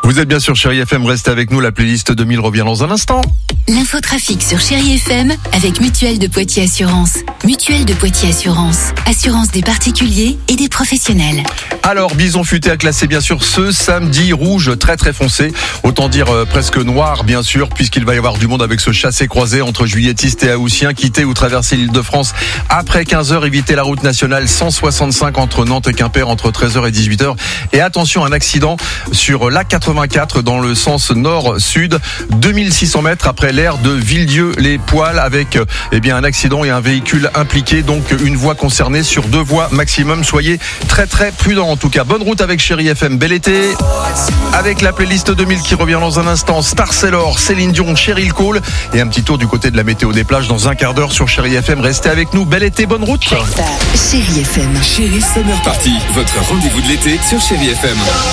Vous êtes bien sur Chérie FM, restez avec nous, la playlist 2000 revient dans un instant. L'infotrafic sur Chérie FM avec Mutuelle de Poitiers Assurance. Mutuelle de Poitiers Assurance. Assurance des particuliers et des professionnels. Alors, Bison Futé a classé bien sûr ce samedi rouge très très foncé. Autant dire presque noir bien sûr, puisqu'il va y avoir du monde avec ce chassé-croisé entre juilletistes et haussiens. Quitter ou traverser l'Île-de-France après 15h, éviter la route nationale 165 entre Nantes et Quimper entre 13h et 18h. Et attention, un accident sur l'A84 dans le sens nord-sud, 2600 mètres après l'aire de Villedieu-les-Poils avec un accident et un véhicule impliqué, donc une voie concernée sur 2 voies maximum. Soyez très très prudents en tout cas. Bonne route avec Chérie FM, bel été avec la playlist 2000 qui revient dans un instant. Star Sailor, Céline Dion, Cheryl Cole et un petit tour du côté de la météo des plages dans un quart d'heure sur Chérie FM. Restez avec nous, bel été, bonne route. Chérie FM. Chérie Summer Party, votre rendez-vous de l'été sur Chérie FM.